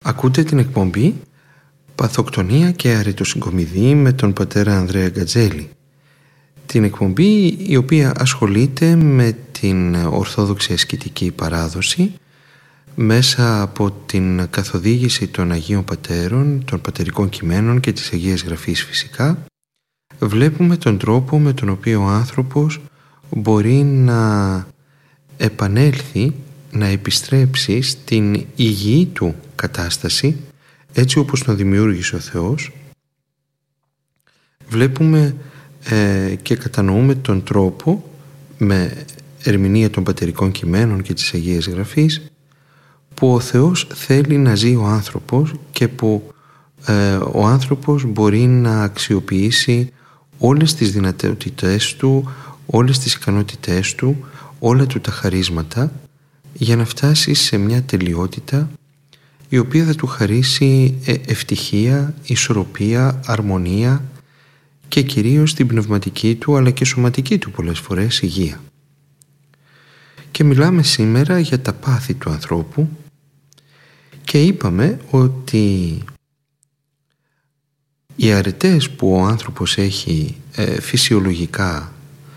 Ακούτε την εκπομπή «Παθοκτονία και αρετοσυγκομιδή» με τον πατέρα Ανδρέα Γκατζέλη. Την εκπομπή η οποία ασχολείται με την Ορθόδοξη ασκητική παράδοση μέσα από την καθοδήγηση των Αγίων Πατέρων, των πατερικών κειμένων και της Αγίας Γραφής φυσικά. Βλέπουμε τον τρόπο με τον οποίο ο άνθρωπος μπορεί να επανέλθει, να επιστρέψει στην υγιή του κατάσταση έτσι όπως τον δημιούργησε ο Θεός. Βλέπουμε και κατανοούμε τον τρόπο με ερμηνεία των πατερικών κειμένων και της Αγίας Γραφής που ο Θεός θέλει να ζει ο άνθρωπος και που ο άνθρωπος μπορεί να αξιοποιήσει όλες τις δυνατότητές του, όλες τις ικανότητές του, όλα του τα χαρίσματα για να φτάσει σε μια τελειότητα η οποία θα του χαρίσει ευτυχία, ισορροπία, αρμονία και κυρίως την πνευματική του αλλά και σωματική του πολλές φορές υγεία. Και μιλάμε σήμερα για τα πάθη του ανθρώπου και είπαμε ότι οι αρετές που ο άνθρωπος έχει φυσιολογικά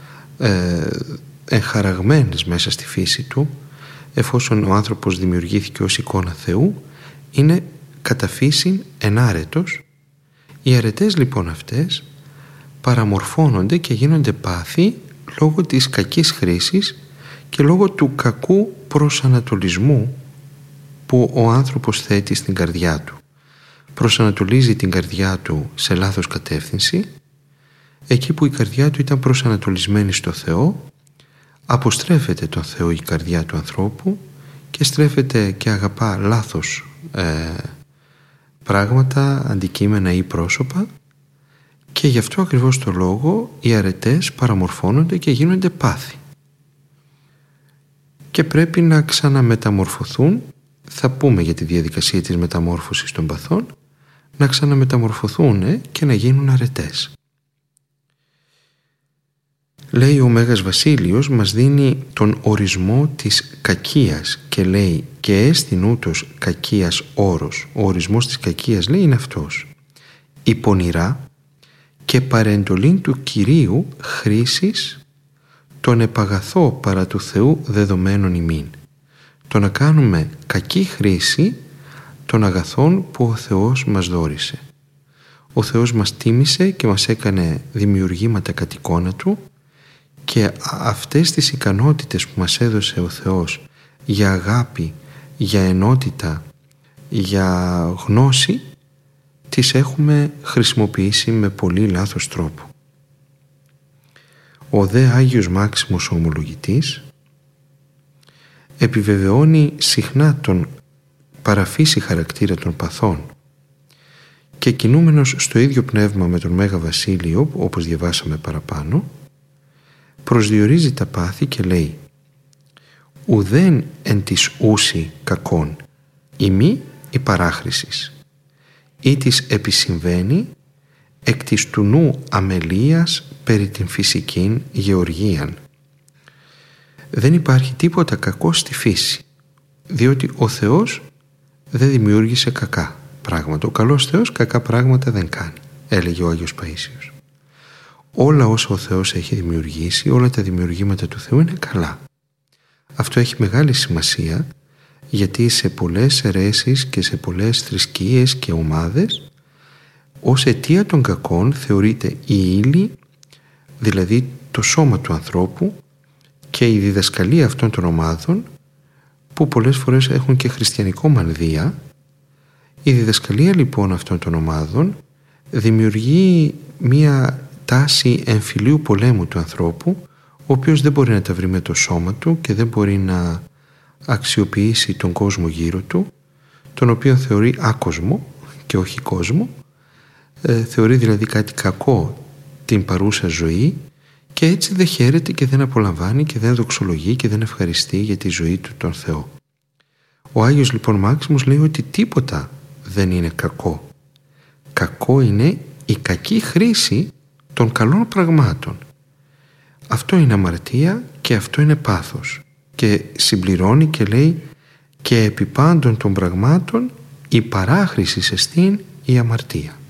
εγχαραγμένες μέσα στη φύση του, εφόσον ο άνθρωπος δημιουργήθηκε ως εικόνα Θεού, είναι κατά φύση ενάρετος. Οι αρετές λοιπόν αυτές παραμορφώνονται και γίνονται πάθη λόγω της κακής χρήσης και λόγω του κακού προσανατολισμού που ο άνθρωπος θέτει στην καρδιά του. Προσανατολίζει την καρδιά του σε λάθος κατεύθυνση. Εκεί που η καρδιά του ήταν προσανατολισμένη στο Θεό, αποστρέφεται τον Θεό η καρδιά του ανθρώπου και στρέφεται και αγαπά λάθος πράγματα, αντικείμενα ή πρόσωπα, και γι' αυτό ακριβώς το λόγο οι αρετές παραμορφώνονται και γίνονται πάθη και πρέπει να ξαναμεταμορφωθούν. Θα πούμε για τη διαδικασία της μεταμόρφωσης των παθών, να ξαναμεταμορφωθούν και να γίνουν αρετές. Λέει ο Μέγας Βασίλειος, μας δίνει τον ορισμό της κακίας και λέει και έστιν ούτως κακίας όρος. Ο ορισμός της κακίας, λέει, είναι αυτός: η πονηρά και παρεντολήν του Κυρίου χρήσης τον επαγαθώ παρά του Θεού δεδομένων ημίν. Το να κάνουμε κακή χρήση των αγαθών που ο Θεός μας δώρισε. Ο Θεός μας τίμησε και μας έκανε δημιουργήματα κατ' εικόνα Του και αυτές τις ικανότητες που μας έδωσε ο Θεός για αγάπη, για ενότητα, για γνώση, τις έχουμε χρησιμοποιήσει με πολύ λάθος τρόπο. Ο δε Άγιος Μάξιμος ο Ομολογητής επιβεβαιώνει συχνά τον παραφύση χαρακτήρα των παθών και κινούμενος στο ίδιο πνεύμα με τον Μέγα Βασίλειο, όπως διαβάσαμε παραπάνω, προσδιορίζει τα πάθη και λέει: ουδέν εν της ούση κακών ημί η παράχρησης ή της επισυμβαίνει εκ της του νου αμελίας περί την φυσικήν γεωργίαν. Δεν υπάρχει τίποτα κακό στη φύση, διότι ο Θεός δεν δημιούργησε κακά πράγματα. Ο καλός Θεός κακά πράγματα δεν κάνει, έλεγε ο Άγιος Παΐσιος. Όλα όσα ο Θεός έχει δημιουργήσει, όλα τα δημιουργήματα του Θεού είναι καλά. Αυτό έχει μεγάλη σημασία, γιατί σε πολλές αιρέσεις και σε πολλές θρησκείες και ομάδες ως αιτία των κακών θεωρείται η ύλη, δηλαδή το σώμα του ανθρώπου, και η διδασκαλία αυτών των ομάδων, που πολλές φορές έχουν και χριστιανικό μανδύα. Η διδασκαλία λοιπόν αυτών των ομάδων δημιουργεί μία τάση εμφυλίου πολέμου του ανθρώπου, ο οποίος δεν μπορεί να τα βρει με το σώμα του και δεν μπορεί να αξιοποιήσει τον κόσμο γύρω του, τον οποίο θεωρεί άκοσμο και όχι κόσμο, θεωρεί δηλαδή κάτι κακό την παρούσα ζωή και έτσι δεν χαίρεται και δεν απολαμβάνει και δεν δοξολογεί και δεν ευχαριστεί για τη ζωή του τον Θεό. Ο Άγιος λοιπόν Μάξιμος λέει ότι τίποτα δεν είναι κακό. Κακό είναι η κακή χρήση των καλών πραγμάτων. Αυτό είναι αμαρτία και αυτό είναι πάθος. Και συμπληρώνει και λέει και επί πάντων των πραγμάτων η παράχρηση εστίν η αμαρτία.